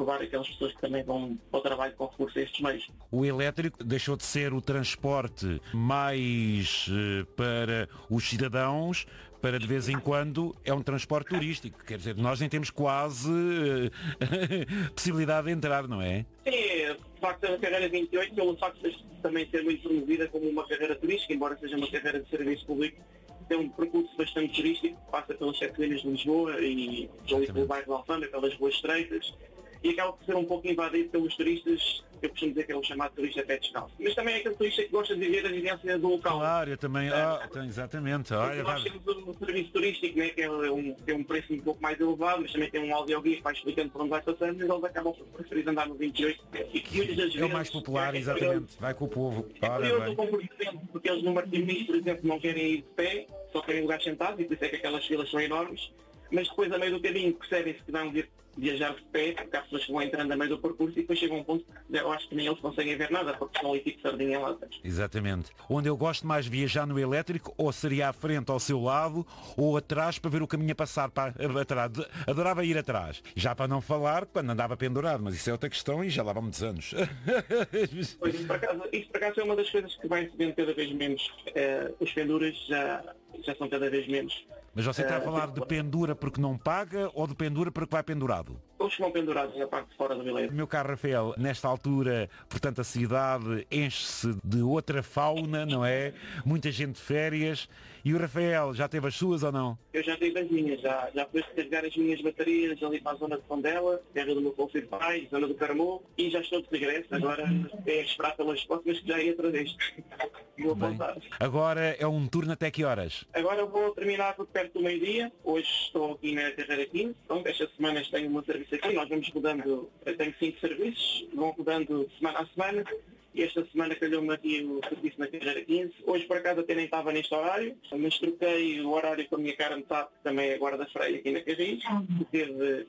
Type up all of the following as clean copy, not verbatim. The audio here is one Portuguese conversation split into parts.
perturbar aquelas pessoas que também vão ao trabalho com recurso a estes meios. O elétrico deixou de ser o transporte mais para os cidadãos, para de vez em quando é um transporte turístico. Quer dizer, nós nem temos quase possibilidade de entrar, não é? Sim, de facto a carreira 28, pelo facto de também ser muito promovida como uma carreira turística, embora seja uma carreira de serviço público, tem um percurso bastante turístico, passa pelas 7 ilhas de Lisboa e pelo bairro de Alfama, pelas ruas estreitas, e acaba por ser um pouco invadido pelos turistas, eu costumo dizer que é o chamado turista pé descalço. Mas também é aquele turista que gosta de viver a vivência do local. Claro, eu também, então, exatamente. Olha, nós temos um serviço turístico, né, que tem um preço um pouco mais elevado, mas também tem um audioguia que vai explicando por onde vai passando, mas eles acabam por preferir andar no 28. E que muitas das vezes, é o mais popular, exatamente. Vai com o povo. É curioso o comportamento, porque eles no Martim, por exemplo, não querem ir de pé, só querem lugares sentados, e por isso é que aquelas filas são enormes. Mas depois, a meio do caminho, percebem-se que vão viajar de pé, porque há pessoas que vão entrando a meio do percurso e depois chegam a um ponto que eu acho que nem eles conseguem ver nada, porque estão ali tipo sardinha lá atrás. Exatamente. Onde eu gosto mais de viajar no elétrico, ou seria à frente ao seu lado, ou atrás para ver o caminho a passar para atrás. Adorava ir atrás. Já para não falar, quando andava pendurado, mas isso é outra questão e já lá vão muitos anos. Pois, isso por acaso é uma das coisas que vai se vendo cada vez menos. Os penduras já são cada vez menos. Mas você está a falar de pendura porque não paga ou de pendura porque vai pendurado? Os que vão pendurados na parte de fora do bilhete. Meu caro Rafael, nesta altura, portanto, a cidade enche-se de outra fauna, não é? Muita gente de férias. E o Rafael, já teve as suas ou não? Eu já tive as minhas, já fui carregar as minhas baterias ali para a zona de Fondela, terra do meu Conselho Pai, zona do Carmo, e já estou de regresso. Agora é esperar pelas próximas que já ia outra vez. Vou voltar. Agora é um turno até que horas? Agora eu vou terminar por perto do meio-dia. Hoje estou aqui na carreira 15. Então, estas semanas tenho um serviço aqui. Nós vamos mudando, eu tenho 5 serviços, vão mudando semana a semana. E esta semana calhou-me aqui o serviço na carreira 15. Hoje, por acaso, até nem estava neste horário, mas troquei o horário com a minha cara metade, que também é guarda-freio aqui na Carris. Teve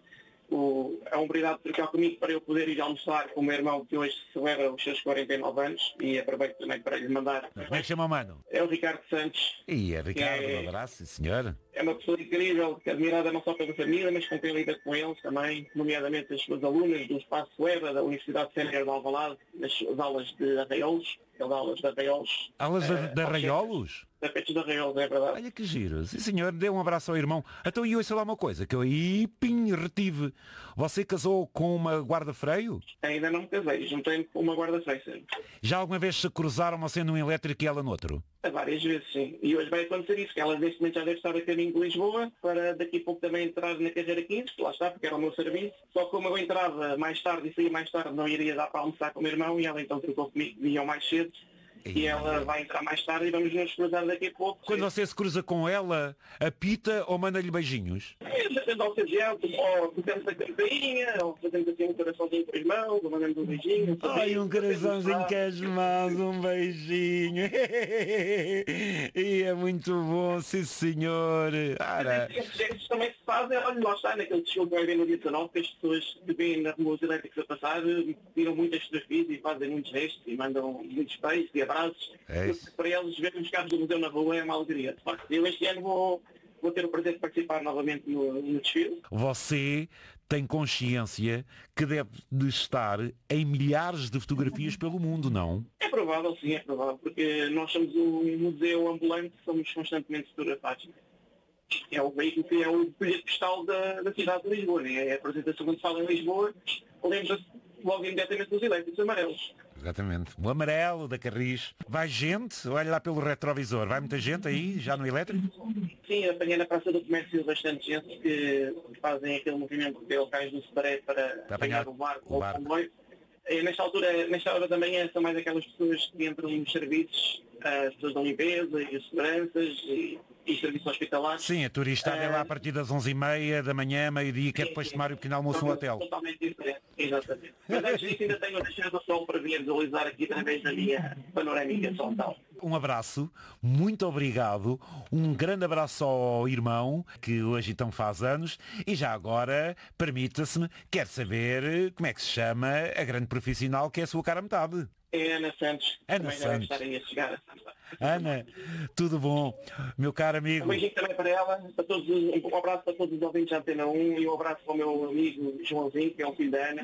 a hombridade de trocar comigo para eu poder ir almoçar com o meu irmão, que hoje celebra os seus 49 anos, e aproveito também para lhe mandar. Como é que chama o mano? É o Ricardo Santos. E é Ricardo, um abraço, sim, senhor. É uma pessoa incrível, admirada não só pela família, mas com quem lida com eles também, nomeadamente as suas alunas do Espaço EVA, da Universidade Sénior de Alvalade, nas aulas de Arraiolos. Ele dá aulas de Arraiolos. Aulas de Arraiolos? Tapetes de Arraiolos, é verdade. Olha que giro. Sim, senhor, dê um abraço ao irmão. Então, e ouça lá uma coisa, que eu aí, retive. Você casou com uma guarda-freio? Ainda não me casei, juntei-me com uma guarda-freio sempre. Já alguma vez se cruzaram você num elétrico e ela no outro? Várias vezes, sim. E hoje vai acontecer isso, que ela neste momento já deve estar a caminho de Lisboa, para daqui a pouco também entrar na carreira 15, que lá está, porque era o meu serviço. Só que como eu entrava mais tarde e saía mais tarde, não iria dar para almoçar com o meu irmão, e ela então trocou comigo, vinham mais cedo. E ela vai entrar mais tarde e vamos nos cruzar daqui a pouco. Quando você se cruza com ela, apita ou manda-lhe beijinhos? Depende da ocasião, ou fazemos a campainha, ou fazemos assim um coraçãozinho com as mãos, ou mandamos um beijinho. Ai, um coraçãozinho com as mãos, um beijinho. E é muito bom, sim senhor. Esses gestos também se fazem, olha, lá está, naquele desfile que vai ver no dia 19, que as pessoas que vêm na rua elétricos a passar, tiram muitas fotografias e fazem muitos gestos e mandam muitos beijos e abraços. Para eles verem os carros do museu na rua é uma alegria, de facto. Eu este ano vou ter o prazer de participar novamente no desfile. Você tem consciência que deve de estar em milhares de fotografias pelo mundo, não? É provável, sim, é provável, porque nós somos um museu ambulante, somos constantemente fotografados. É o veículo que é o bilhete postal da cidade de Lisboa, né? É a apresentação quando se fala em Lisboa, lembra-se logo imediatamente dos elétricos amarelos. Exatamente. O amarelo da Carris. Vai gente? Olha lá pelo retrovisor. Vai muita gente aí, já no elétrico? Sim, apanhei na Praça do Comércio bastante gente que fazem aquele movimento de locais do Sebaré para apanhar o barco ou o comboio. Nesta hora da manhã são mais aquelas pessoas que entram nos serviços, as pessoas da limpeza e as seguranças e serviços hospitalares. Sim, a turista é lá a partir das 11h30 da manhã, meio-dia, quer depois tomar o pequeno almoço no hotel. Totalmente diferente, exatamente. Mas antes disso ainda tenho a descer do sol para vir visualizar aqui através da minha panorâmica soltal. Um abraço, muito obrigado, um grande abraço ao irmão, que hoje então faz anos, e já agora, permita-se-me, quero saber como é que se chama a grande profissional que é a sua cara metade. É Ana Santos. Ana Santos. Estarem a chegar. Ana, tudo bom? Meu caro amigo. Um beijinho também para ela, um abraço para todos os ouvintes da Antena 1 e um abraço para o meu amigo Joãozinho, que é o filho da Ana.